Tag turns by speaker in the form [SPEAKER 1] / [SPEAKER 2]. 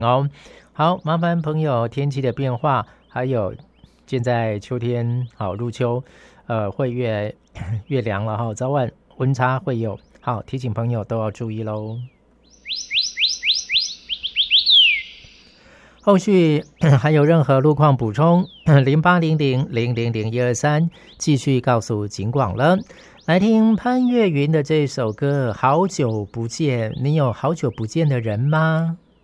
[SPEAKER 1] 哦。好，麻烦朋友天气的变化，还有现在秋天好入秋，会越凉了哈，早晚温差会有，好提醒朋友都要注意喽。后续还有任何路况补充0800000123继续告诉警广了。来听潘越云的这首歌《好久不见》，你有好久不见的人吗？